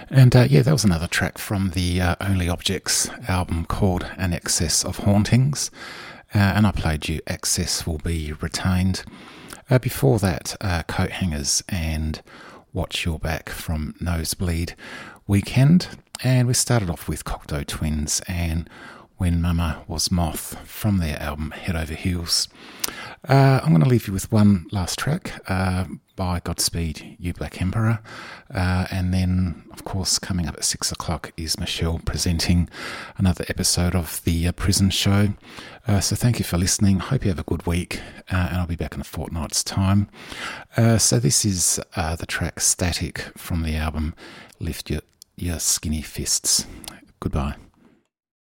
And yeah, that was another track from the Only Objects album called An Excess of Hauntings. And I played you Access Will Be Retained. Before that, Coat Hangers and Watch Your Back from Nosebleed Weekend. And we started off with Cocteau Twins and When Mama Was Moth from their album Head Over Heels. I'm going to leave you with one last track by Godspeed You Black Emperor. And then, of course, coming up at 6 o'clock is Michelle presenting another episode of the Prison Show. So thank you for listening. Hope you have a good week. And I'll be back in a fortnight's time. So this is the track Static from the album Lift Your Skinny Fists. Goodbye.